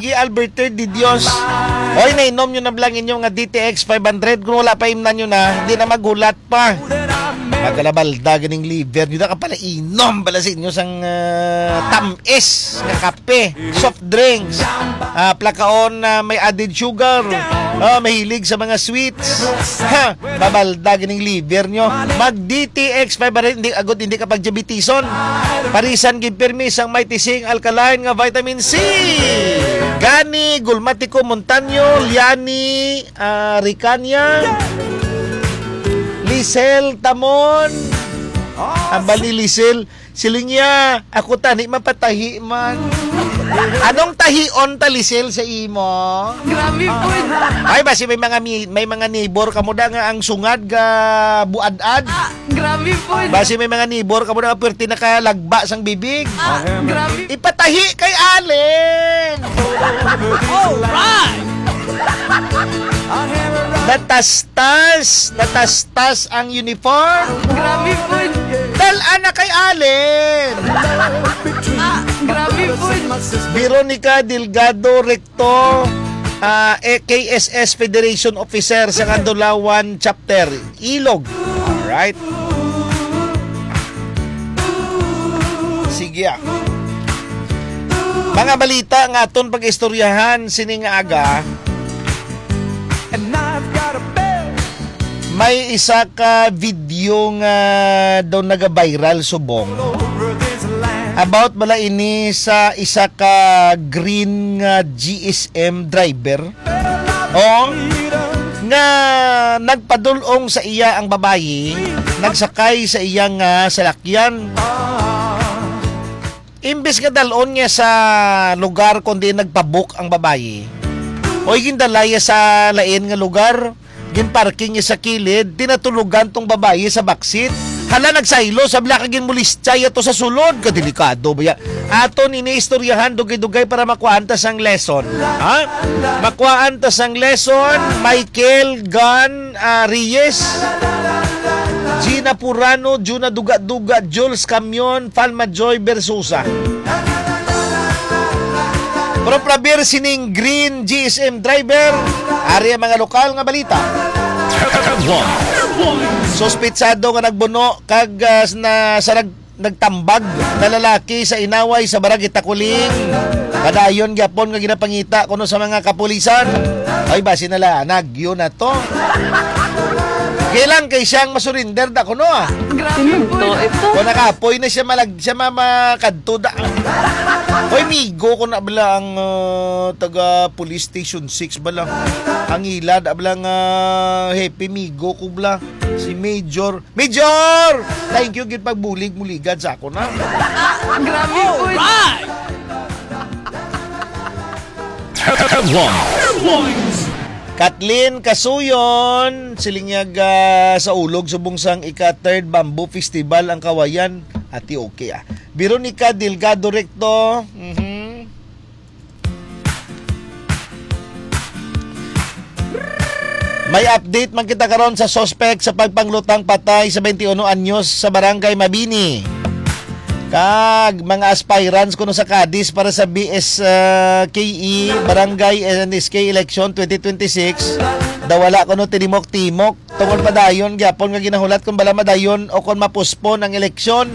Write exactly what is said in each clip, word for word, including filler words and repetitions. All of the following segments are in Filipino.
Sige, Albert Third, di Diyos. Oy, nainom nyo na lang inyong nga D T X five hundred. Kung wala pa imnan nyo na, hindi na magulat pa. Magkalabalda, ganing liver. Nyo na ka pala inom pala sa inyo sang uh, tamis nga kape, soft drinks, uh, plakaon na uh, may added sugar, uh, mahilig sa mga sweets. Ha, babalda, ganing liver nyo. Mag D T X five hundred, hindi agad hindi ka pag-diabetison. Parisan gid permis ang may tising alkaline nga vitamin C. Gani, Gulmatico Montaño, Liani, uh, Ricania, Lisel Tamon, Ambali Lisel, Silingya, ako tani mapatahi man. Anong tahion ta Lisel sa imo? Grabe po. Ay basi may mga may mga neighbor kamo da nga ang sungad ga buad-ad. Ah, grabe po. Basi may mga neighbor kamo da nga perti nakalagba sang bibig. Ah, grabe. Ipatahi kay Allen. Alright. Natastas, natastas ang uniform. Grabe po. Dal-an na kay Allen. Ah, grabe po. Veronica Delgado Recto, uh, K S S Federation Officer sa Kandulawan Chapter Ilog. Alright. Sige ah. Mga balita nga aton pag-istoryahan sining aga. May isa ka video nga daw naga-viral subong about bala ini sa isa ka green nga G S M driver o nga nagpadulong sa iya ang babayi, nagsakay sa iyang uh, salakyan. Imbes nga dalon niya sa lugar kundi nagpabook ang babayi, o gindalaya sa lain nga lugar, ginparking niya sa kilid, tinatulugan tong babayi sa backseat. Hala nagsaylo, sabla kagin mulistay ato sa sulod. Kadelikado ba ya? Aton iniistoryahan dugay-dugay para makuhaan tas ang lesson. Ha? Makuhaan tas ang lesson. Michael Gun uh, Reyes, Gina Purano, Juna Duga-Duga, Jules Camion, Falma Joy Bersusa. Pero probir sining green G S M driver, ari mga lokal nga balita. Sospitsado nga nagbuno kag uh, na sa nag, nagtambag na lalaki sa inaway sa barangay Takuling. Kadayon gyapon nga ginapangita kuno sa mga kapulisan. Ay basi nala nagyo na to. Kailan kay siyang masurinder da kuno ah. Grabe po ito. Kung nakapoy na siya malag siya mamakadto da. Hoy migo ko na bala ang uh, taga police station six bala. Ang ilad ablang uh, happy migo ko bala si Major. Major! Thank you gid pagbulig muligad sa ako na. Ah, grabe po. Right. Kathleen Kasuyon, silinyag uh, sa ulog subong sang ika-third Bamboo Festival ang Kawayan. Ati okay ah. Veronica Delgado Recto. Mhm. May update man kita karon sa suspect sa pagpanglutang patay sa twenty-one anyos sa Barangay Mabini. Kag mga aspirants kuno sa Cadiz para sa B S K E Barangay N S K election twenty twenty-six. Dawala kuno tinimok-timok tungod padayon gyapon nga ginahulat kung bala madayon o kung mapuspon ang eleksyon.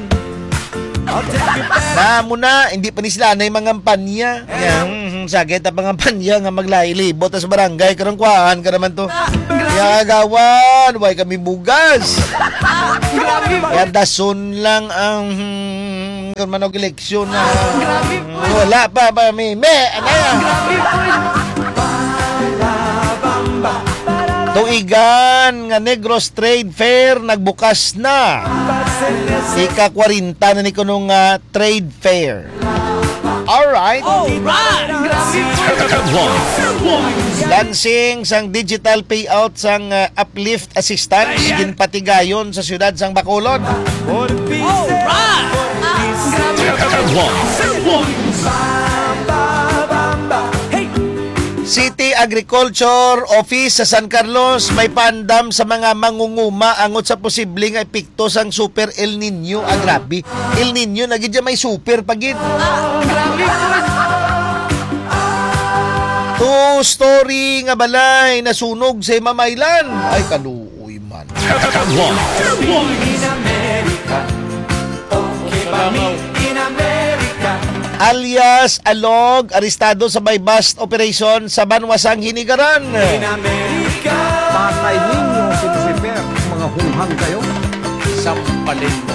Na muna hindi pa ni sila na mga kampanya. Yang sakit ang mga kampanya nga maglailibot sa barangay karong kuhaan ka naman to. Ya gawan, way kami bugas. Ya dason lang ang kung manog eleksyon na wala pa pa may me ano yan. Tuigan nga Negros Trade Fair nagbukas na. Ika forty na ni kunong uh, trade fair. Alright. Alright. Lansing sang digital payout sang uh, uplift assistance ginpatigayon sa siyudad sang Bacolod. Alright. City Agriculture Office sa San Carlos may pandam sa mga mangunguma angot sa posibleng epekto sang Super El Nino. Ah, grabe. El Nino nagid may super pagid. Ah, grabe po. Two story nga balay nasunog sa Mamaylan. Ay kaluoy man. In America, okay pa mi in America. Alias Alog arestado sa may bust operation sa Banwasang Hinigaran. In America, Patay ninyo si Lucifer, mga hunghang kayo. Sampalin mo.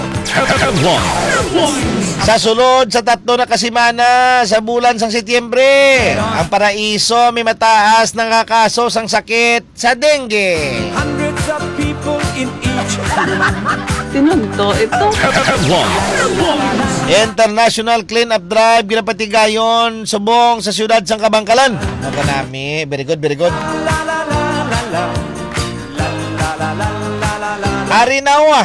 Sa sulod sa tatlo na kasimana sa bulan sang Setyembre, ang Paraiso may mataas ng kakaso sang sakit sa dengue. hundreds of people in each Sinunto ito. International Clean-up Drive ginapatigayon subong sa siyudad sang Kabangkalan. Mga nami, very good, very good. la la la la la la la la la la la la. Arinawa.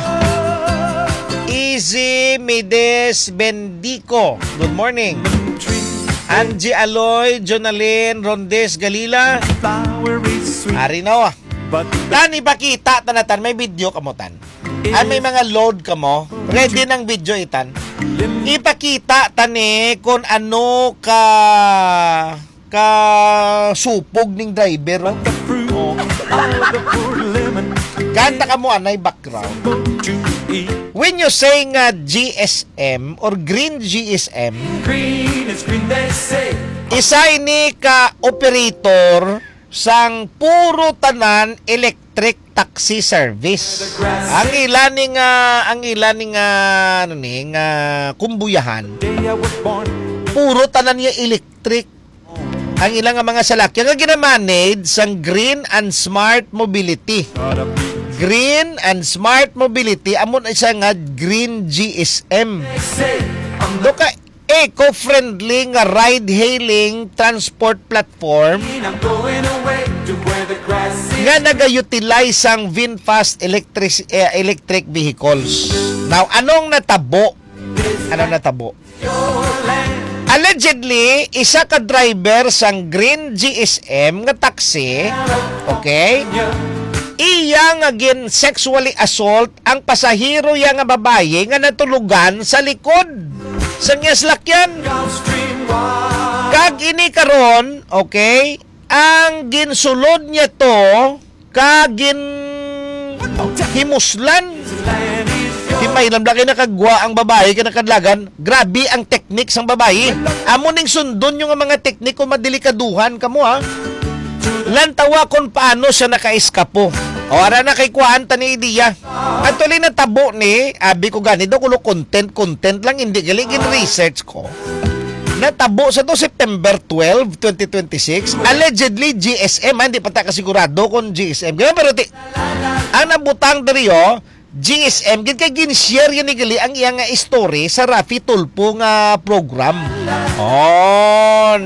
Easy Mides Bendico. Good morning. Angie Aloy, Jonalyn Rondes Galila. Flower is sweet, Arinawa. but Tani pakita tanatan may video kamutan. An may mga load kamo. Ready ng video itan. Ipakita tani kung ano ka ka supog ning driver. the fruit of the poor lemon Kanta ka mo anay background. to eat. When you say nga G S M or Green G S M, Green is green, they say. isa ini ka operator sang puro tanan electric taxi service. Ang ilan ni nga ang ilan ni nga ano ni nga kumbuyahan, Day I was born, puro tanan niya electric. Ang ilang nga mga salakyan nga ginamanage sang Green and Smart Mobility. but a big Green and Smart Mobility amon isa nga Green G S M. they say. I'm Do ka eco-friendly nga ride-hailing transport platform green, I'm going away to where the grass is. nga naga-utilize ang VinFast electric eh, electric vehicles. Now, anong natabo? Anong natabo? Your land. Allegedly, isa ka driver sang Green G S M nga taxi, okay? Iya nga gin sexually assault ang pasahero ya nga babae nga natulugan sa likod sa niya lakyan. Gulf Stream wide. Kag ini karon, okay, ang ginsulod niya to kagin himuslan. Land is yours. Himay lang laki nakagwa ang babae kinakadlagan. Grabe ang teknik sang babae. Amo ning sundon yung mga teknik ko madelikaduhan kamo ha. Lantawa kung paano siya naka-eskapo. O ara na kay kuhaan tani ideya. At tuloy na tabo ni, abi ko gani do kulo content content lang hindi gali gin research ko. Natabo sa to September twelve, twenty twenty-six. Allegedly G S M, hindi pa ta kasigurado kung G S M. Ganyan pero ti, ang nabutang dariyo, G S M, gid kay gin-share yan ni gali ang iyang nga story sa Rafi Tulpo nga program. On.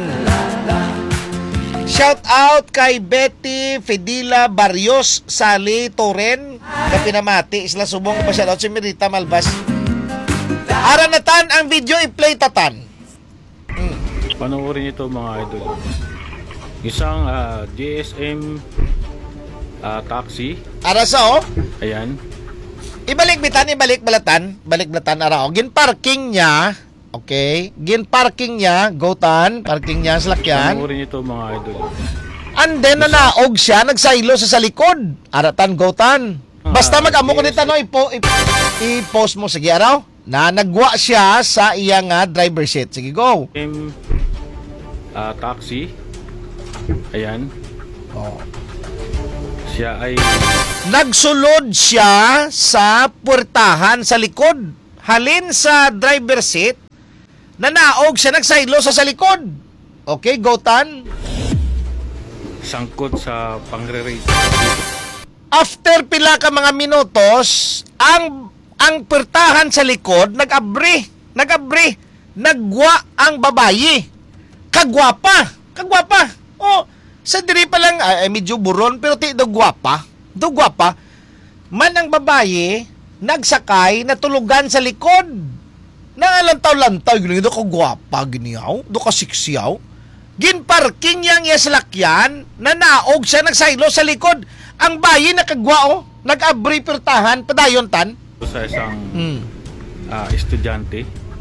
Shout out kay Betty Fedila Barrios Sali Toren na pinamati sila subong pa shout out si Mirita Malbas. Aranatan ang video i-play tatan. Panoorin ito mga idol. Isang ah, G S M ah, taxi. Arasa oh. Ayan. Ibalik bitan, ibalik balatan, balik balatan ara oh. Gin parking niya. Okay, gin parking niya, gotan, parking niya sa lakyan. Panoorin ito mga idol. And then nanaog siya, nagsaylo sa sa likod. Aratan gotan. Basta mag-amo ko nito no, ipo, ipo, i-post mo sige araw. Na nagwa siya sa iyang nga driver seat. Sige go. M ah, taxi. Ayan. Oh. Siya ay Nagsulod siya sa puwertahan sa likod. Halin sa driver seat. Nanaog siya, nagsaylo sa sa likod. Okay, gotan. sangkot sa pangre-rate. After pila ka mga minutos, ang ang pertahan sa likod nag-abri, nag-abri, nagwa ang babayi. Kagwapa, kagwapa. Oh, sa diri pa lang ay medyo buron pero ti do gwapa. Do gwapa. Man ang babayi nagsakay natulugan sa likod. Nangalantaw-lantaw gini do ka gwapa giniyaw, do ka siksiyaw. Gin parking yang yaslakyan, nanaog siya nagsaylo sa likod. Ang bayi nakagwa oh, nag-abri pertahan padayon tan. Sa isang Hmm. ah, estudyante.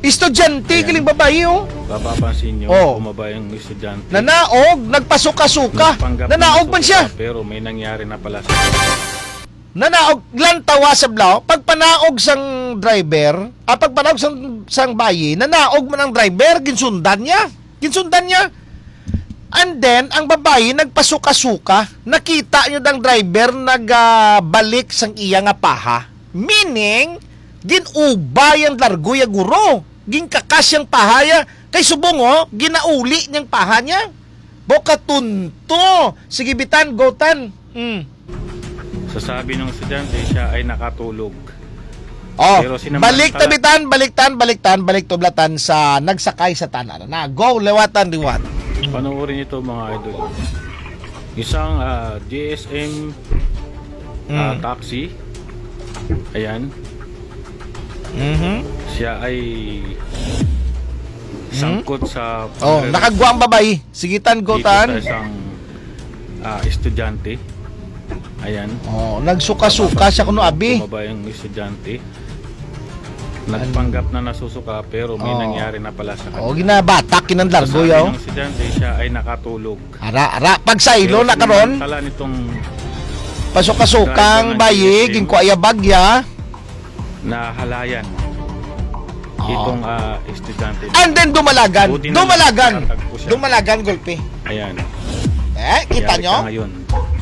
Estudyante, Ayan. kiling babae, oh. Babapansin nyo, Oh. bumaba yung estudyante. Nanaog, nagpasuka-suka. Nagpanggap na Nanaog man siya. nasusuka, pero may nangyari na pala sa Nanaog, lantawa sa blaw. Pag panaog sang driver, ah, pag panaog sang, sang bayi, nanaog man ang driver, ginsundan niya. Ginsundan niya. And then, ang babae, nagpasuka-suka. Nakita niyo dang driver, nagbalik sang iya nga paha. Meaning, ginubay ang largoy a guro. Ginkakas yung pahaya. Kay subong, oh, ginauli niyang paha niya. Bokatunto. Sige, bitan, gotan. Hmm. Sasabi ng estudyante, siya ay nakatulog. Oh, Pero sinamantala- balik tabitan, baliktan, baliktan, balik tublatan sa nagsakay sa tanan. Na, go, lewatan, liwat. Panoorin ito mga idol. Isang ah, G S M ah, Mm. taxi. Ayan. Mhm. Siya ay sangkot sa Oh, nakagwa ang babay. Sigitan, dito sa gotan. isang ah, estudyante. Ayan. Oh, nagsuka-suka siya kuno abi. Bumaba yung estudyante. Nagpanggap na nasusuka pero may Oh. nangyari na pala sa kanya. Oh, ginabatak kinang largoy, Sabi oh. ng estudyante, siya ay nakatulog. Ara, ara, pag sa ilo Pero na karon, sinamantala nitong pasuka-sukang bayi, ginko aya bagya. nahalayan Oh. itong ah, estudyante. And then dumalagan. Buti na lang, Dumalagan. nakatagpo siya. Dumalagan, golpe. Ayan. Eh, kita Yari nyo? ka ngayon.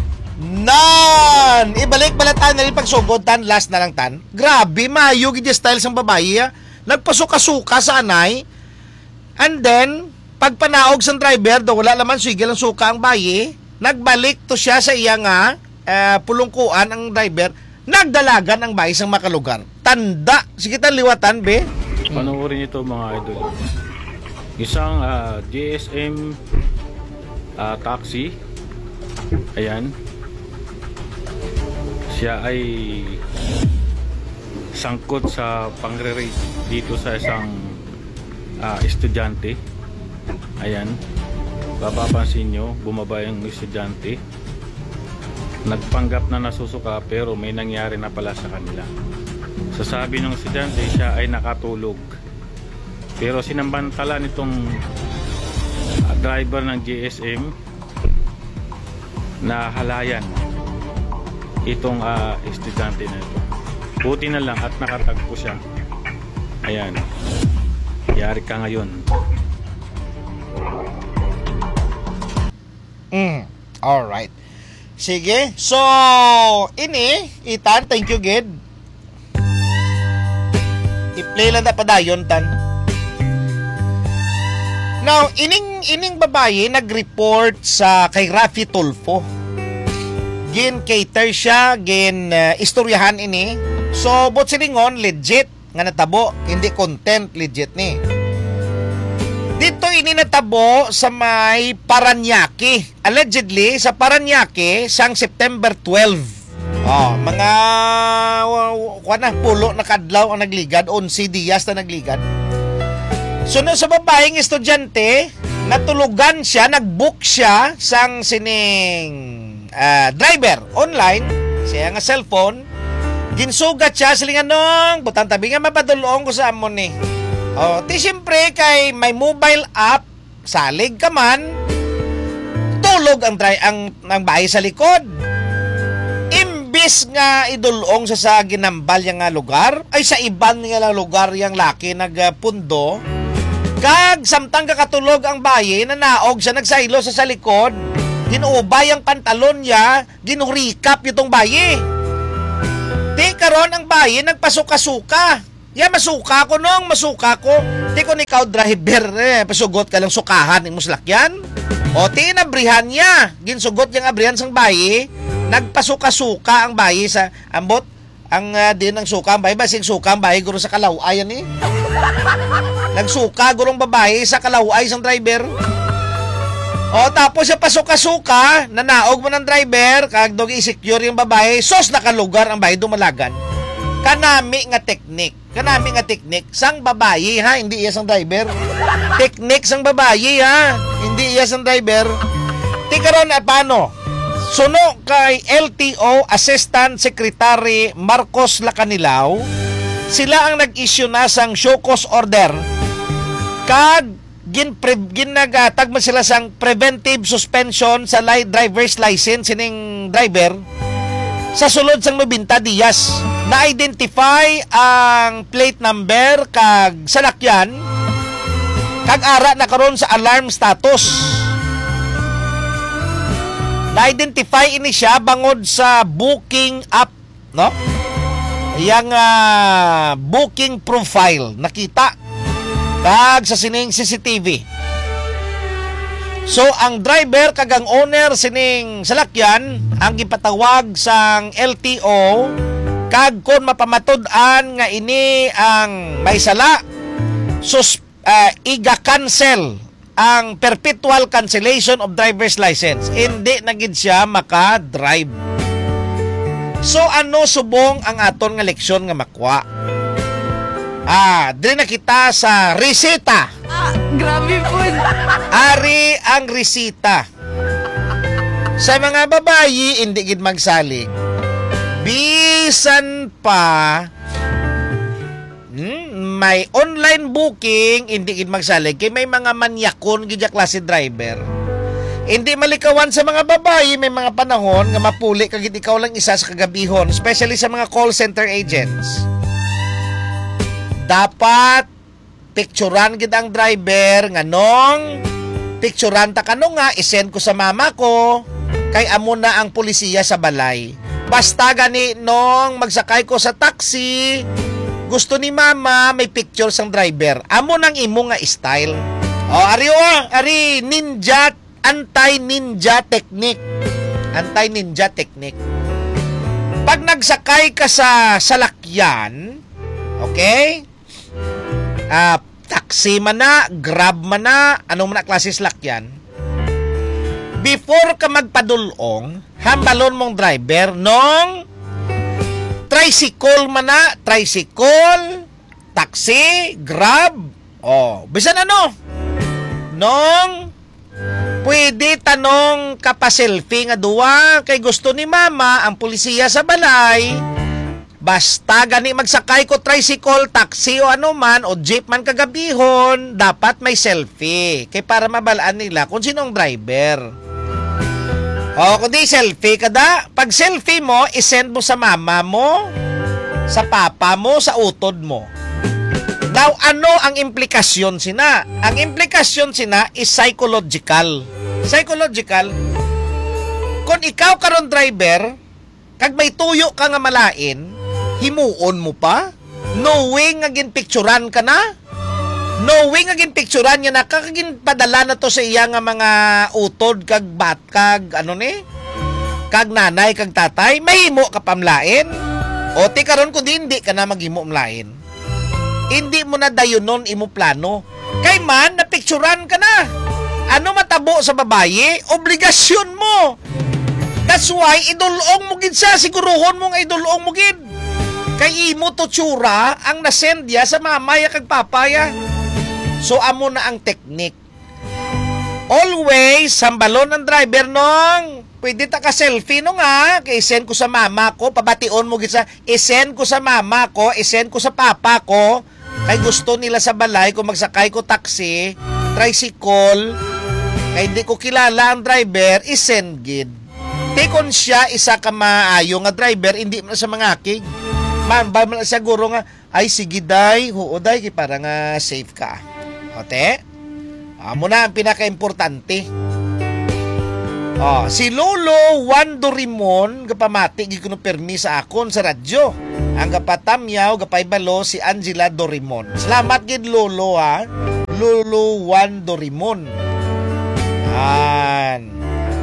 Nan! Ibalik balatan na rin pagsugod, tan. Last na lang, tan. Grabe, mayo gid yung style sang babae. ah. Nagpasuka-suka sa anay. And then, pag panaog sang driver, do wala naman sige lang suka ang bayi. Nagbalik to siya sa iya nga eh, pulungkuan ang driver. Nagdalagan ang bayi sang makalugar. Tanda. Sige tan liwatan, be. Panoorin ito mga idol. Isang ah, G S M ah, taxi. Ayan. Siya ay sangkot sa pangre-raid dito sa isang ah, estudyante. Ayan. Babapansin nyo, bumaba yung estudyante. Nagpanggap na nasusuka pero may nangyari na pala sa kanila. Sasabi ng estudyante, siya ay nakatulog. Pero sinamantala nitong ah, driver ng G S M na halayan itong ah, estudyante na ito. Buti na lang at nakatagpo siya. Ayan. Yari ka ngayon. Mm. Alright. Sige. So, ini, Itan, thank you, Gid. I-play lang na padayon, Tan. Now, ining ining babae nag-report sa kay Rafi Tulfo. Gin cater siya, gin uh, istoryahan ini. So, bot silingon, legit nga natabo, hindi content, legit ni. Dito ini natabo sa may Paranaque. Allegedly, sa Paranaque, sang September twelve. Oh, mga kuha na, pulo na kadlaw ang nagligad, onse diyas na nagligad. So, no, sa babaeng estudyante, natulugan siya, nag-book siya sang sining uh, driver online, siya nga cellphone, ginsugat siya, silinganong, butang tabi nga mapadulong ko sa amon ni. O, ti siyempre kay may mobile app, salig ka man, tulog ang, dry, ang, ang bahay sa likod. Imbis nga idulong sa sa ginambal yung nga lugar, ay sa iban nga lang lugar yung laki nagpundo, kag samtang kakatulog ang bayi, nanaog siya nagsaylo sa sa likod, ginuubay ang pantalon niya, ginurikap itong bayi. Ti karon ang bayi nagpasuka-suka. Ya masuka ko nung, masuka ko. Ti ko ni ikaw driver, eh, pasugot ka lang sukahan ng muslakyan. O ti nabrihan niya, ginsugot yung abrihan sang bayi, nagpasuka-suka ang bayi sa ambot, ang uh, din ng suka ang bayi, basing suka ang bayi guro sa kalaway yan eh. Nagsuka gurong babae sa kalaway sang driver. O tapos siya pasuka-suka, nanaog mo ng driver, kag dog i-secure yung babae, sos nakalugar ang bayi dumalagan. Kanami nga teknik. Kanami nga teknik sang babae ha, hindi iya sang driver. Teknik sang babae ha, hindi iya sang driver. Ti karon at paano? Suno kay L T O Assistant Secretary Marcos Lacanilaw, sila ang nag-issue na sang show cause order kag gin pre, ginagatag man sila sang preventive suspension sa li- driver's license sining driver sa sulod sang nobenta Dias. Na-identify ang plate number kag salakyan kag ara na karon sa alarm status. Na-identify ini siya bangod sa booking app, no? Yang uh, booking profile nakita kag sa sining C C T V. So ang driver kag ang owner sining salakyan ang gipatawag sang L T O kag kon mapamatud-an nga ini ang may sala sus uh, iga-cancel ang perpetual cancellation of driver's license. Hindi na gid siya maka-drive. So ano subong ang aton nga leksyon nga makwa? Ah, dili na kita sa resita. Ah, grabe po. Ari ang resita. Sa mga babayi, hindi gid magsalig. Bisan pa hmm, may online booking, hindi gid magsalig. Kay may mga manyakon gid klase driver. Hindi malikawan sa mga babayi, may mga panahon nga mapuli kagid ikaw lang isa sa kagabihon, especially sa mga call center agents. Dapat picturean gid ang driver nga nung picturean ta kano nga isend ko sa mama ko kay amo na ang pulisiya sa balay. Basta gani nung magsakay ko sa taxi, gusto ni mama may picture sang driver. Amo nang imo nga style. Oh, ari oh, ari ninja anti-ninja technique. Anti-ninja technique. Pag nagsakay ka sa salakyan, okay? Ah, uh, taxi man na, grab man na, anong man na klase salakyan, before ka magpadulong, hambalon mong driver nung tricycle man na, tricycle, taxi, grab, oh, bisan ano, nung pwede tanong ka pa selfie nga duwa kay gusto ni mama ang pulisiya sa balay. Basta gani magsakay ko tricycle, taxi o ano man o jeep man kagabihon, dapat may selfie kay para mabalaan nila kung sinong driver. O kundi selfie kada, pag selfie mo isend mo sa mama mo, sa papa mo, sa utod mo. Now ano ang implikasyon sina? Ang implikasyon sina is psychological. Psychological. Kung ikaw karon driver, kag may tuyo ka nga malain, himuon mo pa? Knowing nga ginpicturan ka na? Knowing nga ginpicturan niya na kakagin padala na to sa iya nga mga utod kag bat kag ano ni? Kag nanay kag tatay, mahimo ka pamlain? O ti karon kun hindi ka na maghimo mlain. Hindi mo na dayonon imo plano. Kay man napicturan ka na. Ano matabo sa babaye? Obligasyon mo. That's why idulong mo gid sa siguruhon mo nga idulong mo gid. Kay imo to tsura ang nasendya sa mamaya kag papaya. So amo na ang teknik. Always sambalon ang driver nung pwede ta ka selfie no nga kay send ko sa mama ko, pabation mo gid sa i-send ko sa mama ko, i-send ko sa papa ko. Kay gusto nila sa balay kung magsakay ko taxi, tricycle, kay di ko kilala ang driver, i-send gid. Tikon siya isa ka maayo nga driver, hindi man sa mga akig. Man, ba man siguro nga, ay sige day, huo day, kay para nga safe ka. Ote? Amo na ang pinaka-importante. Oh, si Lolo Juan Dorimon, gapamati, gikuno permi sa akon sa radyo. Ang gapatamyaw, gapaybalo, si Angela Dorimon. Salamat gid Lolo ha. Lolo Juan Dorimon. An.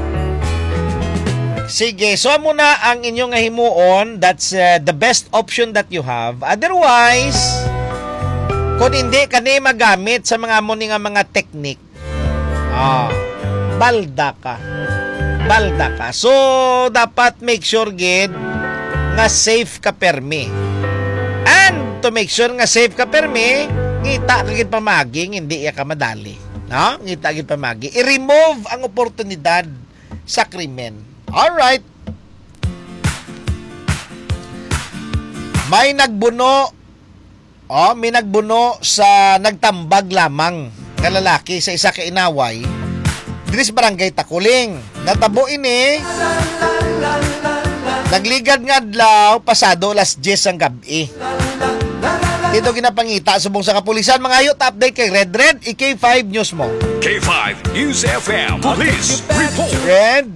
Sige, so muna ang inyong himuon. That's uh, the best option that you have. Otherwise, kung hindi ka na magamit sa mga muni nga mga teknik, ah, balda ka. Balda ka. So, dapat make sure gid nga safe ka permi. And to make sure nga safe ka permi, ngita ka gid pamaging, hindi ya ka madali. No? Ngita gid pamagi. I-remove ang oportunidad sa krimen. Alright. May nagbuno Oh, may nagbuno sa nagtambag lamang nga lalaki sa isa ka inaway. Diri sa barangay Takuling. Natabo ini. Nagligad nga adlaw pasado alas diyes ang gabi. Dito ginapangita subong sa kapulisan. Mga hayot update kay Red Red, I K five News mo. K five News F M. Police report. Red.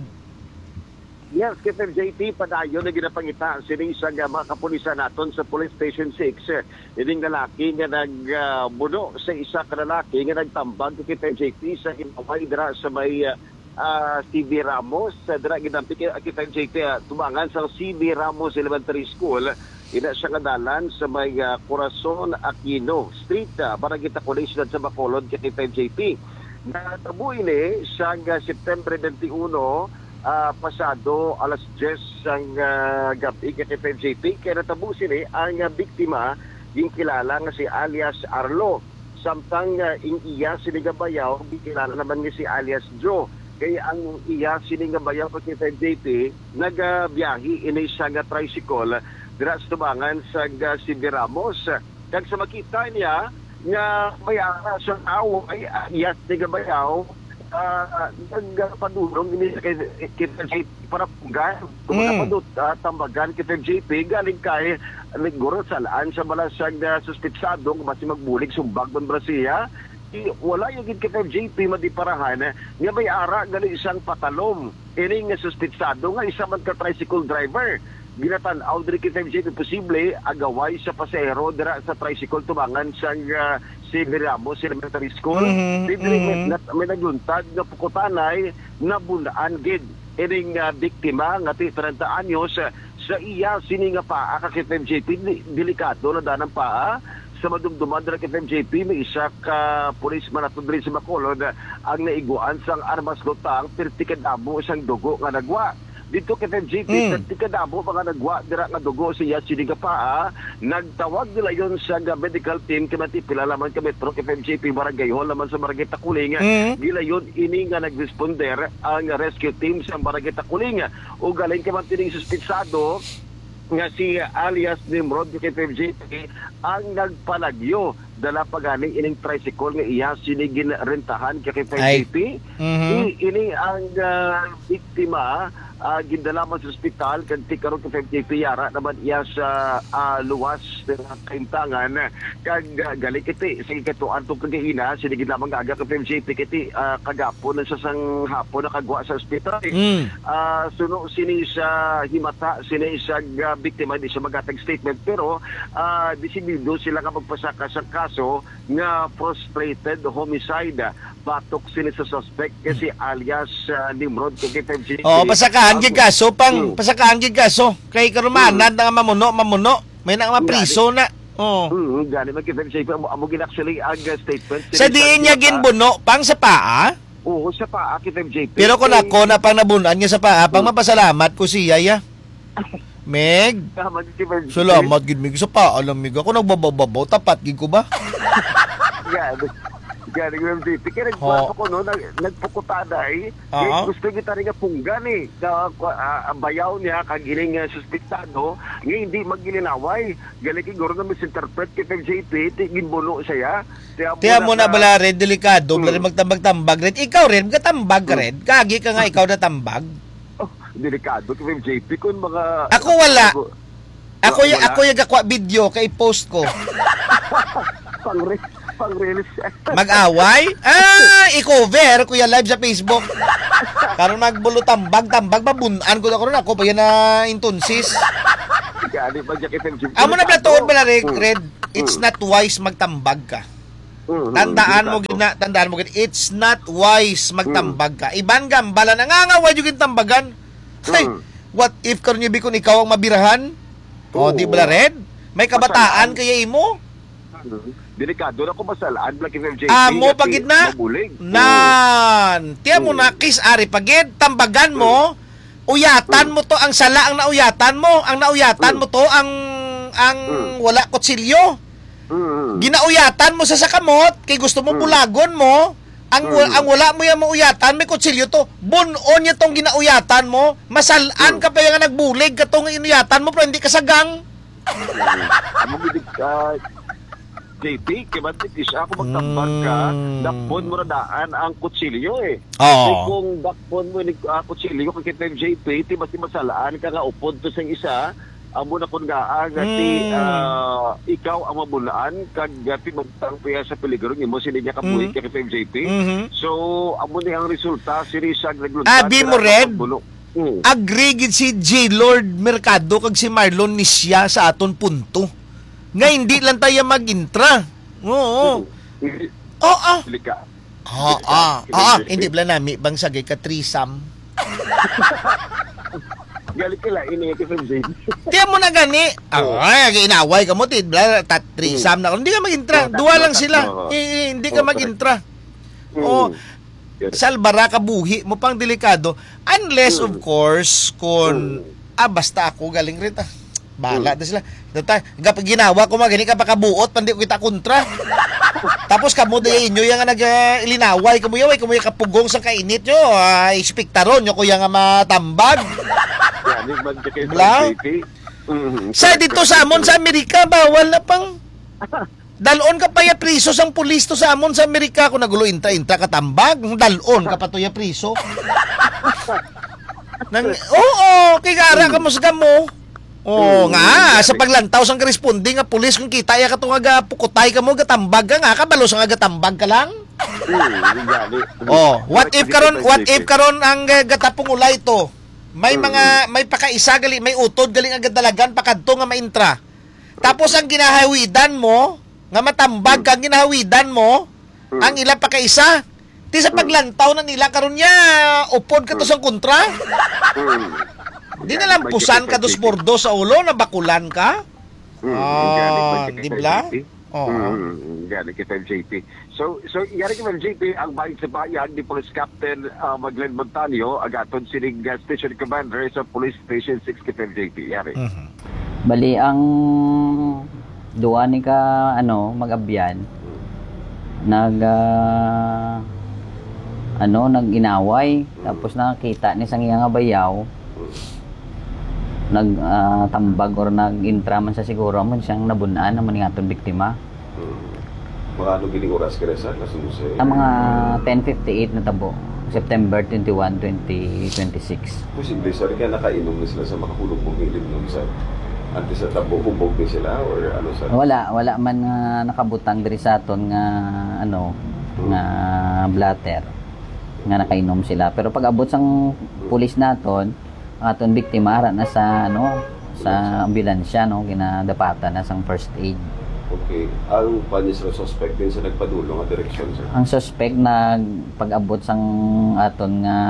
Yes, K F J T, padayon na ginapangita sining sa uh, mga kapulisan naton sa Police Station six. Ining lalaki nga nagbuno uh, sa isa ka lalaki nga nagtambag kay K F J T sa inaway dira sa may uh, uh, C B Ramos. Uh, dira ginampi kay K F J T uh, tumangan sa C B Ramos Elementary School. Ina siya nga dalan sa may uh, Corazon Aquino Street, uh, Barangay Takuling sa Bacolod kay K F J T. Natabo ini sa uh, September twenty-one Uh, pasado alas diyes ang uh, gabi kay K F J P kaya natabo sila ang uh, biktima yung kilala nga si alias Arlo samtang uh, yung iya sinigabayaw kilala naman nga si alias Joe kaya ang iya sinigabayaw kay K F J P nagabiyahi inay siya nga tricycle dira sa tubangan sa uh, C B Ramos kag sa makita niya nga may ara sa tao ay iya sinigabayaw Uh, nagpadulong ini kay K F J P para punggan kung mm. napadut uh, tambagan kay K F J P galing kay naguro salaan sa malasag na suspitsado kung basi magbulig sumbag man Brasilia I, wala yung K F J P madiparahan nga may ara galing isang patalom ini nga suspitsado nga isa man ka tricycle driver ginatan-aw diri K F J P posible agaway sa pasahero dira sa tricycle tubangan sa uh, si Ramos Elementary School. Mm-hmm, Dili mm-hmm. may nagluntad nga pukutanay na bunaan gid ining uh, biktima nga ti thirty anyos sa iya sini nga paa ka K F J P delikado na danang paa sa madumduman dira K F J P may isa ka policeman ato diri sa Bacolod ang naiguan sang armas lutang thirty kadamo isang dugo nga nagwa. Dito kay K F J P, mm. kadamo mga nagwa dira nga dugo siya siniga paa, nagtawag nila yon sa medical team kay pilala man ka Metro K F J P barangay hall naman sa barangay Takuling. Mm. Gila yon ini nga nagresponder ang rescue team sa barangay Takuling o galing kay man tining suspitsado nga si alias Nimrod K F J P ang nagpalagyo dala pagani ining tricycle nga iya sinigin rentahan kay K F J P. Mm-hmm. I, ini ang uh, biktima uh, gindala man sa ospital kag tikaron kay K F J P yara naman iya sa uh, luwas sa kaimtangan kag uh, gali kiti sige katuan to kagahina sinigin lamang aga kay K F J P kiti uh, kagapon sa sang hapon nakagwa sa ospital. Mm. Uh, suno sini sa himata sini sa uh, biktima di sa magatag statement pero uh, disidido sila nga magpasaka sa kaso nga frustrated homicide batok sila sa suspect kasi alias uh, Nimrod kay K F J P. Oh, pasakahan gid kaso pang mm. pasakahan gid kaso kay karumanan mm. nga mamuno mamuno may na nga priso na. Oh. Mm, gani man K F J P amo gid actually ang statement. Sa diin niya ginbuno pang sa paa? Oo, sa paa K F J P. Pero kung ako na pang nabunan niya sa paa, pang mapasalamat ko siya ya. Meg. Salamat gid mig sa paa lang mig ako nagbababaw tapat gid ko ba? Gani. Gani K F J P kaya nagpaso ko no nag, nagpukutanay uh-huh. gusto kita rin nga punggan eh na uh, bayaw niya kag ining uh, suspectado nga hindi maggilinaway gali kay guro na misinterpret K F J P ginbuno siya tiya mo na bala red delikado hmm. rin magtambag-tambag red ikaw rin magtambag ka red kagi ka nga ikaw na tambag oh, delikado K F J P kun mga ako wala ako y- ako yung kakwa video kay post ko pangre pang-release. Mag-away? Ah, i-cover kuya live sa Facebook. Karon magbulo tambag, tambag babunan ko na karon ako pa yan na intunsis. Gani ba K F J P? Amo na platoon ba na red, red? It's not wise magtambag ka. Tandaan mo gina, tandaan mo gina, it's not wise magtambag ka. Iban gambala nangangaway yung tambagan. Hey, what if karon yung bikon ikaw ang mabirahan? O, di ba red? May kabataan kaya imo? Delikado na ko masalaan Black F M J P. Amo pagid na. Nan. Tiya mo na kis ari pagid tambagan mo. Uyatan mo to ang sala ang nauyatan mo. Ang nauyatan mo to ang ang wala kutsilyo. Ginauyatan mo sa sakamot kay gusto mo bulagon mo. Ang ang wala mo yung mauyatan may kutsilyo to. Bunon niya tong ginauyatan mo. Masalaan ka pa yung nagbulig katong inuyatan mo pero hindi ka sagang. Amo gid ka J P, kimantik isa ako magtambag ka, Mm. dakpon mo na daan ang kutsilyo eh. Oo. Kasi kung dakpon mo ni uh, kutsilyo, kung kita yung J P, ti mas masalaan ka nga upod to sa isa, amo na kung gaan nga ti Mm. ah, ikaw ang mamulaan, kag ti magtang piya sa peligro, mo sila niya kabuhi Mm. ka kita yung J P. Mhm. So, amo ni ang resulta, si Rizag naglunta. Abi mo, Red? Mm. Agree gid si J. Lord Mercado kag si Marlon Nisya sa aton punto. Nga hindi lang tayo mag-intra. Oo. Oo. Lika. Oo. Oo. Hindi bala nami bang sagay ka threesome. Galing kila, ini ka sa J P. Tiyan mo na gani. Ay, inaway ka mo tid bala tat threesome na. Hindi ka mag-intra. Dua lang sila. Eh, hindi ka mag-intra. Oo. Salbara ka buhi mo pang delikado unless of course kung ah basta ako galing rin ah. Bala na sila. Data, gap ginawa ko magani ka pakabuot pandi ko kita kontra. Tapos kamo day inyo yang nag uh, ilinaway kamo yaway kamo kapugong sa kainit nyo. Uh, ispektaron nyo ko yang matambag. Yan, man ka kay Bla? J P. Mm. Sa dito sa amon sa Amerika bawal na pang dalon ka pa ya priso sang pulis to sa amon sa Amerika kung nagulo inta-inta katambag, dalon ka pa to ya priso. Nang oo, kay gara ka musga mo. Oo nga, sa paglantaw sang corresponding nga pulis kung kita ya katong aga pukutay ka mo gatambag ka nga kabalo sang gatambag ka lang. Oh, what if karon what if karon ang uh, gatapong ulay to? May mga may pakaisa gali, may utod galing agad dalagan pakadto nga maintra. Tapos ang ginahawidan mo nga matambag kang ginahawidan mo ang ilang pa kaisa ti sa paglantaw na nila karon nya upod ka to sang kontra di na lang pusan ka dos por dos sa ulo na bakulan ka ah di bla oh Gani kita J P. So so yari ka J P ang bayan sa bayan di Police Captain uh, Maglen Montaño agaton sining uh, Station Commander sa Police Station six kita J P yari. Mhm. Bali ang duwa ni ka ano mag-abyan nag ah, ano nag-inaway tapos nakakita ni sang iyang bayaw nag ah, tambag or nag-intra man sa siguro man siyang nabunaan naman ng aton biktima. Mga ano gining oras ka sa nasunod Ang mga ten fifty-eight na tabo September twenty-first, twenty twenty-six. Posible sa rin nakainom na sila sa makahulog mong ilim nung sa antes sa tabo hubog din sila or ano sa Wala, wala man nga nakabutang diri sa aton nga ano nga blatter nga nakainom sila. Pero pag abot sang pulis naton, ang aton biktima ara na sa ano sa ambulansya no ginadapatan na sang first aid. Okay. Ang panis sa suspect din sa nagpadulong nga direksyon sir. Ang suspect na pag-abot sang aton nga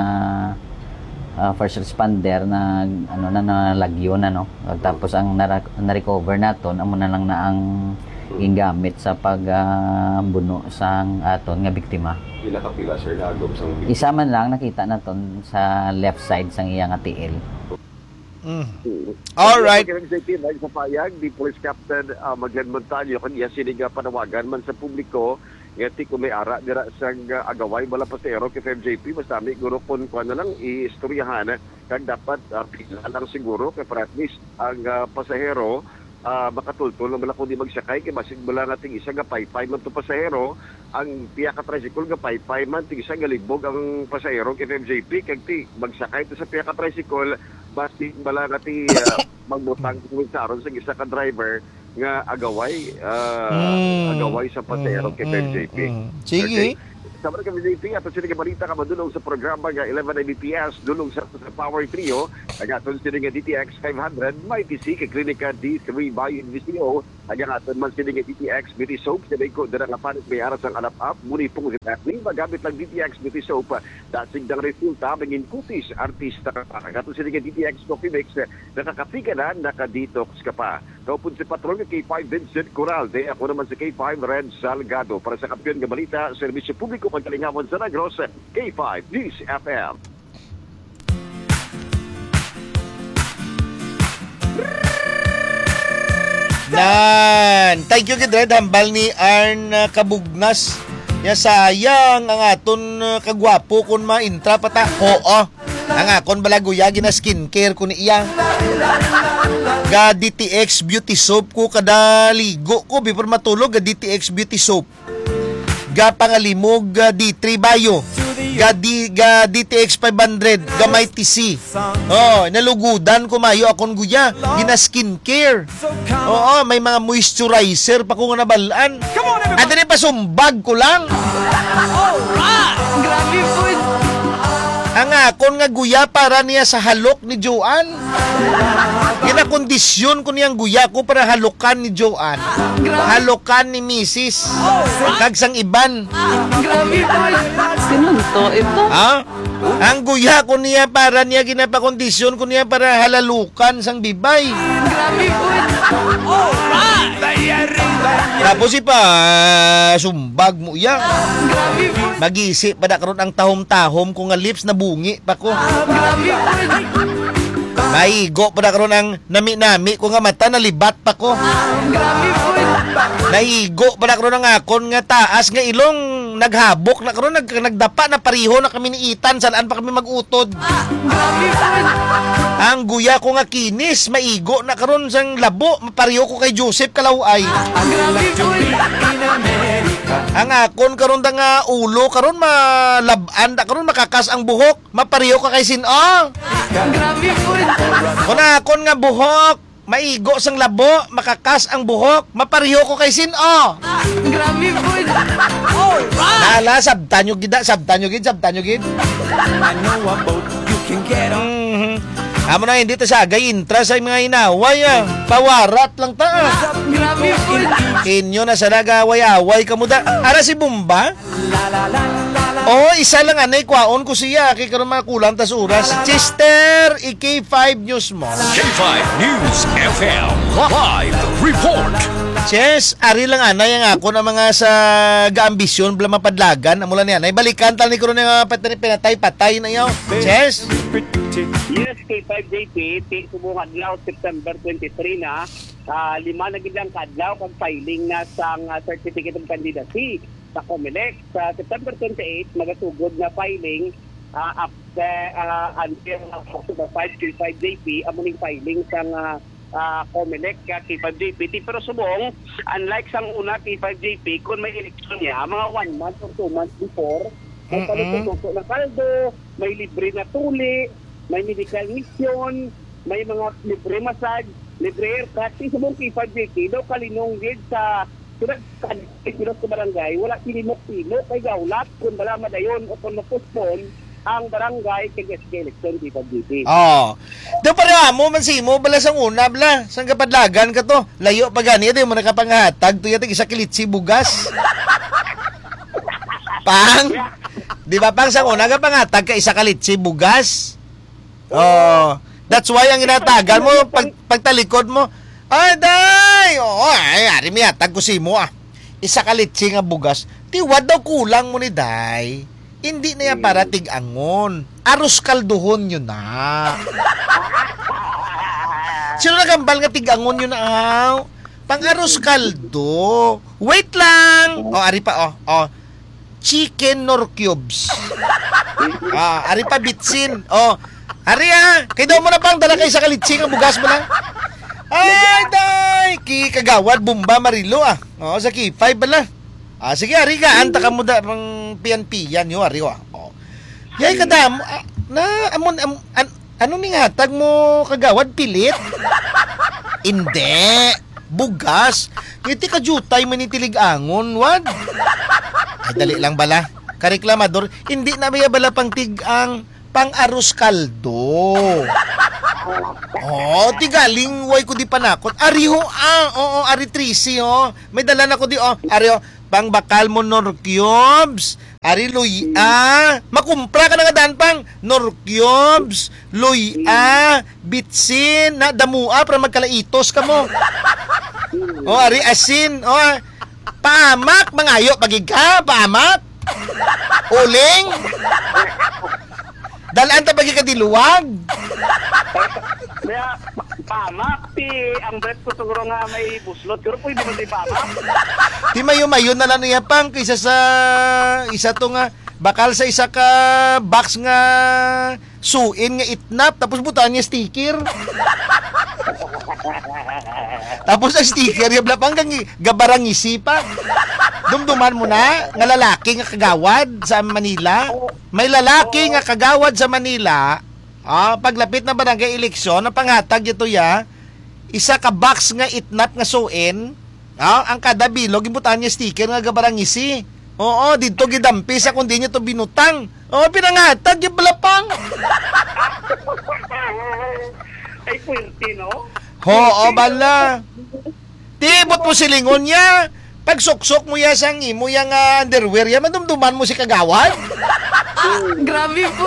uh, first responder na ano na nalagyo na no. Tapos ang na-recover naton amo na lang na ang gingamit sa pagbuno uh, sang aton nga biktima. Pila ka pila sir nagom sang biktima. Isa man lang nakita naton sa left side sang iyang T L. Mm. All right. J P na sa payag di Police Captain uh, Maglen Montaño kun iya sining uh, panawagan man sa publiko ngati kung may ara dira sang uh, agaway bala pasahero kay J P mas dami guro kun kuan na lang iistoryahan kag dapat uh, pila lang siguro kay para at least ang uh, pasahero uh, makatultol na kung di magsakay kay basig bala nating isa nga paypay man to pasahero ang piya ka tricycle nga paypay man tig isa galibog ang pasahero kay J P kag ti magsakay to sa piya ka tricycle basi bala nati uh, magbutang kuminsaron sa isa ka driver nga agaway uh, Mm, agaway sa pasahero kay J P. mm. Sige. Sama kami J P, ato sila balita ka madulong sa programa nga eleven A B P S, dulong sa, sa Power Trio, agaton sila nga D T X five hundred, may T C, kay Klinika D three Bayan V C O, agaton man sila nga D T X Beauty Soap, sila ko dara nga panit may aras ang alap-up, muni pong zipatning, magamit lang D T X Beauty Soap, dasig ng resulta, maging kutis, artista ka pa. Agaton sila nga D T X Coffee Mix, nakakapika na, nakadetox ka pa. Kaupon si Patron nga K five Vincent Corralde, ako naman sa K five Red Salgado, para sa kampiyon nga balita, serbisyo publiko pagkalingawan sa Negros, K five News F M. Nan, thank you kid Red hambal ni Arn uh, Kabugnas. Ya sayang ang aton uh, kagwapo kun ma-intra pata. Oo. Ang akon balaguya gina skincare ko ni iya. Ga D T X beauty soap ko kada ligo ko before matulog, ga D T X beauty soap. Ga pangalimog ga D three Bio. Ga, D, ga D T X five hundred, ga Mighty C. Oh, nalugudan ko mayo akon guya, gina skincare. Oo, may mga moisturizer pa ko nga nabalaan. Ando ni pasumbag ko lang. Grabe po. Ang akon nga guya para niya sa halok ni Joanne. Ginakondisyon ko niyang guya ko para halukan ni Joanne. Halukan ni Missus Kagsang iban. Grabe po. Sinunto ito. Ha? Ang guya ko niya para niya ginapakondisyon ko niya para halalukan sang bibay. Grabe po. Tapos ipa sumbag mo iya. Grabe po. Mag-isip pa na karon ang tahom-tahom ko nga lips na bungi pa ko. Grabe po. Maigo pa na karon ang nami-nami ko nga mata nalibat pa ko. Grabe po. Naigo pa na karon ang akon nga taas nga ilong naghabok na karon nag, nagdapa na pariho na kami ni Itan saan pa kami magutod. Grabe po. Ang guya ko nga kinis maigo na karon sang labo mapariho ko kay Joseph Kalaway. Grabe po. Ang akon karon da nga ulo karon malaban da karon makakas ang buhok mapariho ka kay Sin-ong. Grabe po. Kung akon nga buhok maigo sang labo makakas ang buhok mapariho ko kay Sin-ong. Grabe po. Nala sabtan nyo gid sabtan nyo gid sabtan nyo gid. I know a boat you can get on. Mhm. Amo na hindi ta sa agay intra sa mga inaway ah. Pawarat lang ta. Ah. Grabe po. Inyo na sa nagaway-away kamo da. Ara si Bumba? La la la la la. Oh, isa lang anay kwaon ko siya kay karon makulang ta sa oras. Chester, i K five News mo. K five News F M Live Report. Yes, ari lang anay ang ako na mga sa gaambisyon bla mapadlagan amula niya. Nay balikan tal ni karon nga patay pinatay-patay na yaw. Yes. Yes, K five J P, ti subong adlaw September twenty-three na, uh, lima na gid ang kadlaw kag filing na sang uh, certificate of candidacy sa COMELEC. Sa September twenty-eight magasugod na filing uh, after uh, until October five K five J P amuning filing sang uh, uh, COMELEC ka K five J P. Ti pero subong unlike sang una K five J P kun may eleksyon niya mga one month or two months before, may paluto na kaldo, may libre na tuli, may medical mission, may mga libre massage, libre haircut. Sa subong K five J P, daw kalinong gid sa pinag sa barangay, wala sinimok-sino kay gawlat kung bala madayon o kung mapuspon ang barangay kay S K election K five J P. Oh. Do para mo man si mo bala sang una bala, sang kapadlagan ka to. Layo pa gani ito mo nakapanghatag to yata isa kilitsi bugas. Pang. Di ba pang sang una ka pangatag ka isa kilitsi bugas? Oh, that's why ang inatagal mo pag pagtalikod mo. Ay, day! Oo, ay, ari mi atag ko si mo ah. Isa ka litsi nga bugas. Tiwad daw kulang mo ni day. Hindi na yan para tig-angon. Aros kalduhon yun na. Sino nagambal nga tig-angon yun na aw? Pang aros kaldo. Wait lang! O, oh, ari pa, oh. Oh. Chicken nor cubes. Ah, ari pa bitsin. Oh, ari ah. Kaya daw mo na pang dala kayo sa kalitsing ang bugas mo lang. Ay, day! Ki kagawad, Bumba, Marilo ah. Oo, sa K five bala. Ah, sige, ari ka. Anta ka mo da, pang piyan-piyan yun, ari ah. Oh. Yay, kadam. Ah, na, amon, am, an, ano ning hatag mo kagawad? Pilit? Hindi. Bugas. Ngiti ka jutay manitilig angon, wad. Ay, dali lang bala. Kareklamador, hindi na may bala pang tig-ang pang-aros kaldo. Oh, tigaling way ko di panakot. Ari ho ah, oo, ari trisi ho. May dala na ko di oh. Ari ho, pang bakal mo nor cubes. Ari luy ah. Makumpra ka na nga dan pang nor cubes, luy ah, bitsin na damua para magkalaitos ka mo. Oh, ari asin, oh. Paamak mangayo pagig ka, paamak. Uling. Dalaan ta pagig ka diluwag. Kaya, pamak, ti, ang bread ko siguro nga may buslot. Pero po, hindi mo di pamak. Di mayo-mayo na lang niya pang kaysa sa isa to nga bakal sa isa ka box nga suin nga itnap tapos butaan niya sticker. Tapos ang sticker yung blapang gabarang isipa. Dumduman mo na nga lalaki nga kagawad sa Manila. May lalaki nga kagawad sa Manila. Ah, paglapit na barangay eleksyon, ang pangatag ito ya, isa ka box nga itnap nga suin. Ah, ang kada bilog ibutan niya sticker nga gabarang isi. Oo, dito gidampi sa kundi niya to binutang. Oo, pinangatag yung blapang. Ay, puwerte, no? Oo, bala. Tibot mo silingon niya. Pag suksok mo ya sang imo yang uh, underwear ya, madumduman mo si kagawad. Grabe po.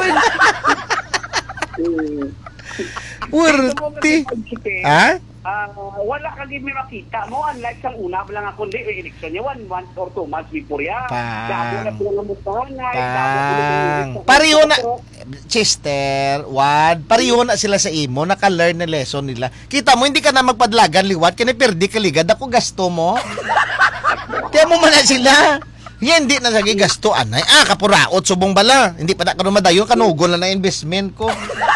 Urti. Ha? Ah, wala ka din may makita mo, unlike sa una lang ako hindi may eleksyon niya one month or two months before ya. Pang. Dabo na sila ng mutanay, Pang. Pariho na, Chester, Wad, pariho na sila sa imo, naka-learn na lesson nila. Kita mo, hindi ka na magpadlagan, liwat, kaya perdi ka ligad, ako gasto mo. Kaya mo man na sila. Yan, hindi na sagi gasto, anay. Ah, kapuraot, subong bala. Hindi pa na ka madayon, kanugol na na investment ko.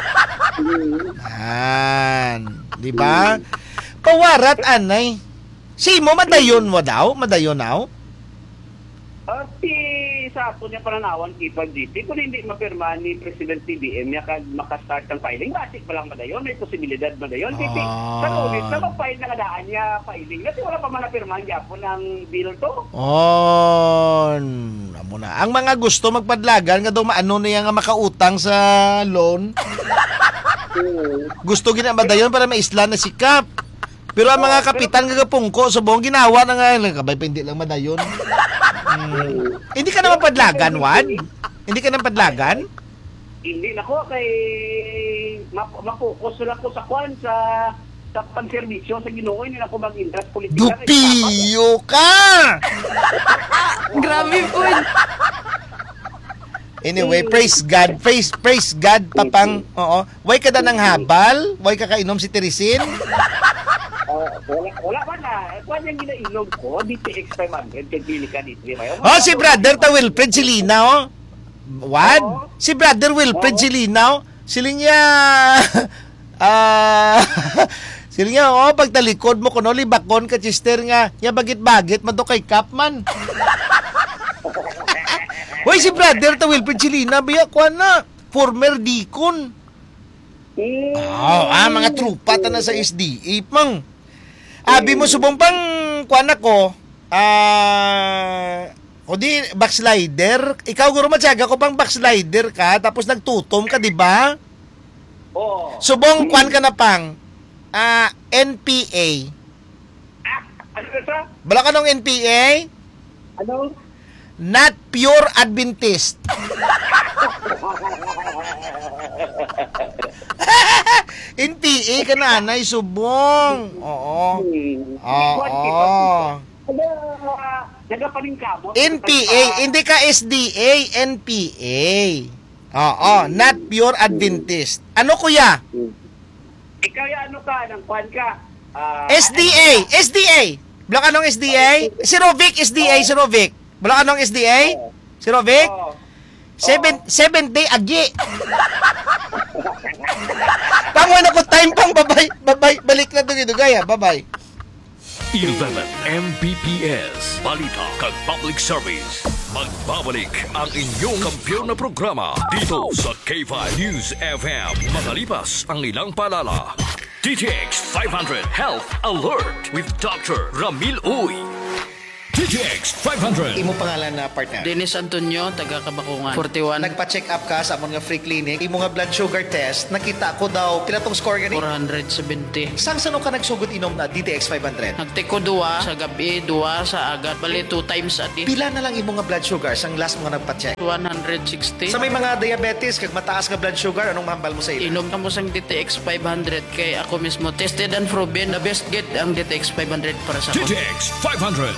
Yan. Di ba? Pawarat, anay. Si mo, madayon mo daw? Madayon now? Uh, si sa ato niya pananawan kipag G T, kung hindi mapirma ni President T B M niya kag makastart ng filing, basic pa lang madayon, may posibilidad madayon. Kasi Ah. sa lunes na mag-file na kadaan niya filing, kasi wala pa man napirma niya po ng bill to. On. Amo na. Ang mga gusto magpadlagan nga daw maano niya nga makautang sa loan. Gusto gina madayon para maisla na sikap. Pero ang mga kapitan nga gapungko sa buong ginawa na nga kabay pa hindi lang madayon. Hmm. Hindi ka na mapadlagan, Wad? Hindi ka na padlagan? Hindi na ko kay map- mapokus lang ko sa kwan sa sa pagserbisyo sa Ginoo, hindi na ko mag-interest politika. Dupiyo ka! Grabe po. Anyway, praise God. Praise, praise God, papang. Oo. Way ka da ng habal? Way ka kainom si Teresin? Uh, wala, wala ba na? Kwan yung ginainog ko, D T X five hundred, kay Pili ka dito. Oh, si brother ta Wilfred Silina, oh. Wad? Si brother Wilfred Silina, oh. Siling niya, ah, siling niya, oh, pag talikod mo, kuno, libakon ka, Chester nga, ya bagit-bagit, man to kay Kapman. Hoy, si brother ta Wilfred Silina, biya, kwan na, former deacon. Oh, ah, mga trupa ta na sa S D A, mang. Abi mo subong pang kuan ako, ah, o di backslider. Ikaw guro matyaga ko pang backslider ka tapos nagtutom ka, di ba? Oo. Subong kuan ka na pang ah, N P A. Ah, ano ka sa? Bala ka nung N P A? Ano? Not pure Adventist. N P A ka na, anay, subong. Oo. Oo. Nagapaling-kamot. N P A, hindi ka S D A, N P A. Oo, not pure Adventist. Ano kuya? Ikaw ya ano ka, ng kwan ka? Ah, S D A, S D A. Bala ka nung S D A? Si Rovic, S D A, si Rovic. Bala ka nung S D A? Si Rovic? Oo. Seven, seven day agi. Tama na ko time pang babay, babay, balik na dugay-dugay ha, babay. eleven M B P S Balita kag Public Service. Magbabalik ang inyong kampiyon na programa dito sa K five News F M. Makalipas ang ilang paalala. D T X five hundred Health Alert with Doctor Ramil Uy. D T X five hundred. Imo pangalan na partner? Dennis Antonio, taga Kabakungan. forty-one. Nagpa-check up ka sa amon nga free clinic. Imo nga blood sugar test, nakita ko daw pila tong score gani? four hundred seventy. Sang sano ka nagsugod inom na D T X five hundred? Nagtiko duwa sa gabi, duwa sa agat. Bali, two times a day. Pila na lang imo nga blood sugar sang last mo nga nagpa-check? one hundred sixty. Sa may mga diabetes kag mataas nga blood sugar, anong mahambal mo sa ila? Inom na mo sang D T X five hundred kay ako mismo tested and proven the best get ang D T X five hundred para sa D T ako. X five hundred. At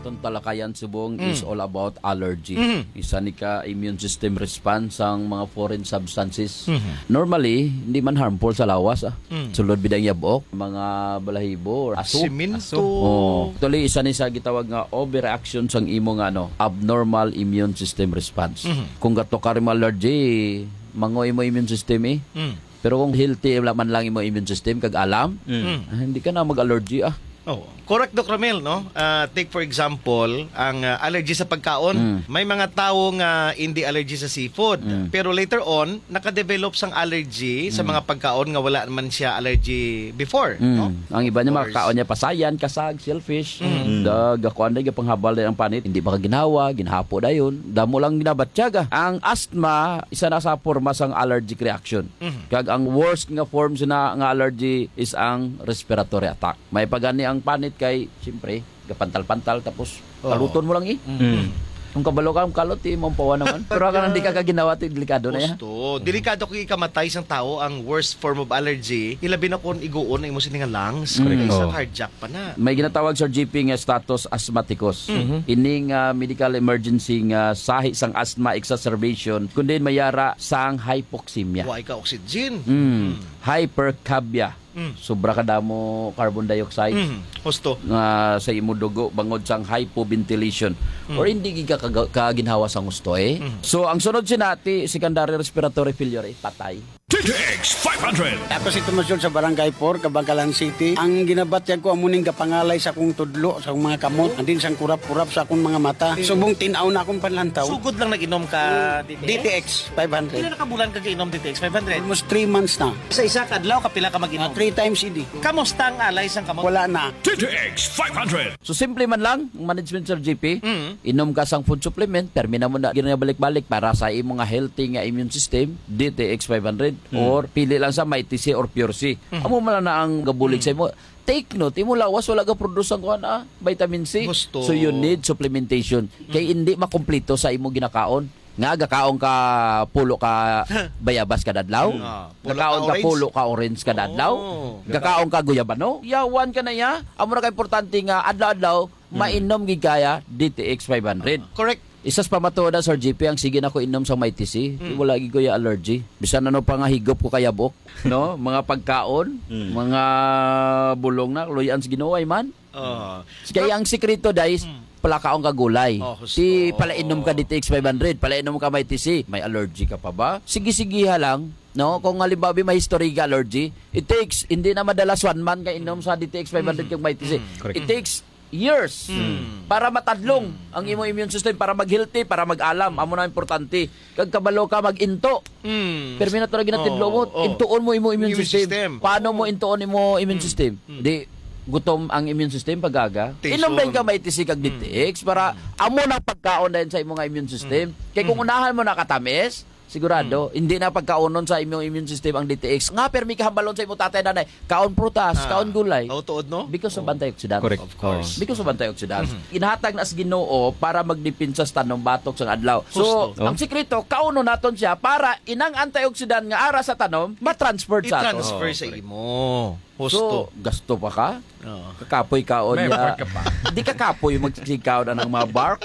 aton talakayan subong Mm. is all about allergy. Mhm. Isa ni ka immune system response ang mga foreign substances. Mhm. Normally, hindi man harmful sa lawas. Ah. Mm. Sulod bidang yabok, mga balahibo or aso. Siminto. Oh, actually isa ni sa gitawag nga overreaction sang imo nga ano, abnormal immune system response. Mhm. Kung gato ka rin allergy, mangoy mo immune system eh. Mm. Pero kung healthy man lang imo immune system kag alam, Mm. ah, hindi ka na mag-allergy ah. Oh, correct Doc Ramel, no? Uh, take for example, ang uh, allergy sa pagkaon. Mm. May mga tao nga hindi allergy sa seafood. Mm. Pero later on, nakadevelop sang allergy sa mga pagkaon nga wala man siya allergy before, Mm. no? Ang iba niya Of mga course. kaon niya pasayan, kasag, shellfish. Mm. Dag akuan day panghabal day ang panit, hindi ba ka ginawa, ginhapo dayon. Damo lang ginabatyaga. Ang asthma isa na sa forma sang allergic reaction. Mhm. Kag ang worst nga form sina nga allergy is ang respiratory attack. May pagani ang panit kay siyempre gapantal-pantal tapos Oo. kaluton mo lang eh. Mm. Kung kabalo ka, kalot eh, mampawa naman. Pero ka hindi ka kaginawa, ito delikado na yan. Gusto. Delikado kung ikamatay sang tao ang worst form of allergy. Ilabi na kung iguon ang imo sini nga lungs. Mm. Kaya isang Oh. cardiac pa na. May ginatawag sa G P nga status asthmaticus. Mhm. Ining uh, medical emergency nga sahi sang asthma exacerbation kundi mayara sang hypoxemia. Wa ka oxygen. Mm. Hypercapnia. Mm. Sobra kadamo carbon dioxide Mm. Husto. nga sa imo dugo bangod sang hypoventilation Mm. or hindi gi ka kaga- kaginhawa sang gusto eh. Mm. So ang sunod sinati secondary respiratory failure eh, patay. T T X five hundred. Ako si Tomasyon sa Barangay four, Kabangkalan City. Ang ginabatyag ko amuning kapangalay sa akong tudlo, sa akong mga kamot, andin sang kurap-kurap sa akong mga mata. Subong tinaw na akong panlantaw. Sugod lang nag-inom ka D T X? D T X five hundred. Ilan na kabulan ka kainom D T X five hundred? Almost three months na. Sa isa kadlaw kapila ka mag-inom? Uh, three times idi. Kamusta ang alay sang kamot? Wala na. T T X five hundred. So simple man lang ang management sa G P. Mm. Inom ka sang food supplement, permina mo na ginabalik-balik para sa imo nga healthy nga immune system, D T X five hundred or pili lang sa may T C or Pure C. Amo man na ang gabulig sa imo. Take note, imo lawas wala ka produce ang kuan ah, vitamin C. Gusto. So you need supplementation. Kay hindi makumpleto sa imo ginakaon. Nga gakaon ka pulo ka bayabas kada adlaw. Ah, pulo Gakaon ka ka orange. pulo ka orange kada adlaw. Oh. Gakaon ka guyabano. Yawan ka na ya. Amo na ka importante nga adlaw-adlaw mainom gid kaya D T X five hundred. Correct. Isas pamatuod sa G P ang sige na ko inom sa may T C. Mm. Wala gid ko ya allergy. Bisan ano pa nga higop ko kayabok, no? Mga pagkaon, mga bulong na luyan sa ginuway man. Oh. Kaya ang sikreto guys, palakaon ka gulay. Oh, gusto. Ti palainom ka D T X five hundred, palainom ka may T C. May allergy ka pa ba? Sige-sigiha lang. No, kung halimbawa may history ka allergy, it takes hindi na madalas one month ka inom sa D T X five hundred kag may T C. It takes years para matadlong ang imo immune system, para mag-healthy, para mag-alam. Amo na importante. Kag kabalo ka mag-into. Mm. Pero minato na ginatidlo mo, Oh, oh. intuon mo imo immune, Immune system. system. Paano mo intuon imo immune system? Di gutom ang immune system pagaga. Tension. Inom din ka may T C kag D T X para amo na pagkaon din sa imo nga immune system. Kay kung unahan mo na katamis, sigurado hindi na pagkaonon sa imong immune system ang D T X. Nga permi kahambalon sa imong tatay nanay, kaon prutas, Ah. kaon gulay. Oh, tuod no? Because of antioxidant. Correct. Of course. Because of antioxidant. Inahatag na sa Ginoo para magdipinsa sa tanong batok sa adlaw. So, Gusto. ang sikreto, kauno naton siya para inang antioxidant nga ara sa tanom, matransfer sa ato. I-transfer sa imo. Husto. So, gasto pa ka? Oh. Kakapoy kaon May niya. bark ka pa. Di ka kapoy magsikaw na ng mga bark.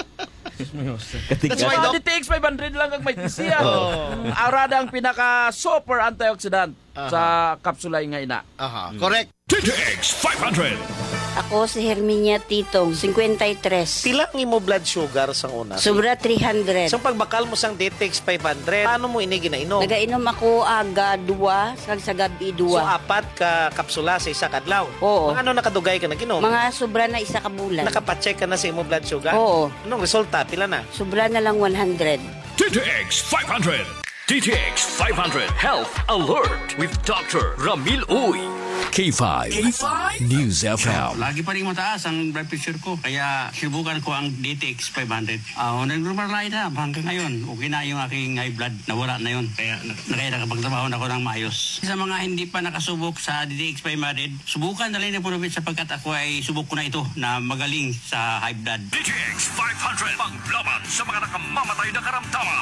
That's why, Mga Doc. D T X five hundred lang ang may tisiya. Arada ang pinaka super antioxidant sa kapsulay nga ina. Aha. Correct. T T X five hundred. Ako si Herminia Titong, fifty-three. Pila ang imo blood sugar sang una? Sobra three hundred. So pagbakal mo sang D T X five hundred, paano mo ini ginainom? Nagainom ako aga dua, sag sa gabi So dua. apat ka kapsula sa isa kadlaw. Oo. Mga ano nakadugay ka naginom? Mga sobra na isa ka bulan. Nakapacheck ka na sa imo blood sugar? Oo. Anong resulta? Pila na? Sobra na lang one hundred. T T X five hundred. T T X five hundred Health Alert with Doctor Ramil Uy. K five. K five News F M. Lagi pa rin mataas ang blood pressure ko. Kaya subukan ko ang D T X five hundred. Ah, uh, nag-normalize na hanggang ngayon. Okay na yung aking high blood. Nawala na yun. Kaya nakaya nakapagtrabaho na ako ng maayos. Sa mga hindi pa nakasubok sa D T X five hundred, subukan na rin na po sapagkat ako ay subok ko na ito na magaling sa high blood. D T X five hundred. Panglaban sa mga nakamamatay na karamdaman.